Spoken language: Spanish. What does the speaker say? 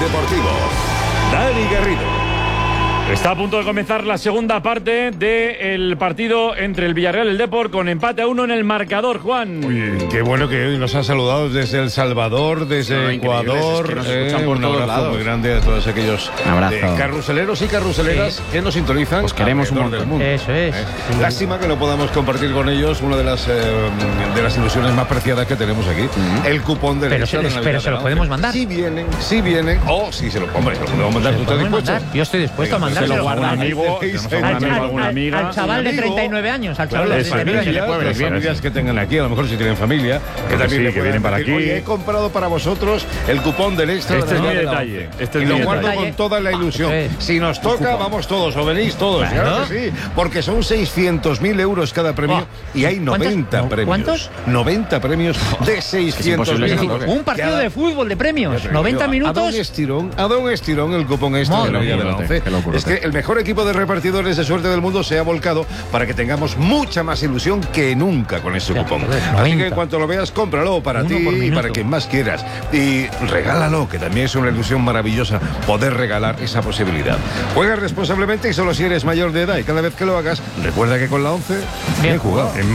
Deportivo, Dani Garrido. Está a punto de comenzar la segunda parte del partido entre el Villarreal y el Depor, con empate a 1 en el marcador, Juan. Oye, qué bueno que hoy nos han saludado desde El Salvador, desde Ecuador. Es que nos escuchan por un todos abrazo lados. muy grande a todos aquellos carruseleros y carruseleras que nos sintonizan. Pues queremos un alrededor montón. del mundo. Eso es. Lástima que no podamos compartir con ellos una de las ilusiones más preciadas que tenemos aquí. El cupón de Pero se lo podemos mandar. Si vienen, o si se lo podemos mandar. ¿Tú estás dispuesto? Yo estoy dispuesto a mandárselo. Se lo guarda amigo, Alguna al chaval de 39 años. Al chaval de 39 años. Las familias que tengan aquí, a lo mejor si tienen familia, que también sí, le que vienen para decir, aquí. Oye, he comprado para vosotros el cupón del extra. Este de es la mi hora de la detalle. once. Este es y mi lo guardo detalle. con toda la ilusión. Eso es. Si nos toca, vamos todos, o venís todos. Claro que sí, porque son 600.000 euros cada premio y hay 90 premios. ¿Cuántos? 90 premios de 600.000 euros. Un partido de fútbol de premios. 90 minutos. Ha dado un estirón el cupón extra de la Liga de la Once. Es que el mejor equipo de repartidores de suerte del mundo se ha volcado para que tengamos mucha más ilusión que nunca con este cupón. Así que en cuanto lo veas, cómpralo para ti y para quien más quieras. Y regálalo, que también es una ilusión maravillosa poder regalar esa posibilidad. Juega responsablemente y solo si eres mayor de edad. Y cada vez que lo hagas, recuerda que con la Once, bien jugado.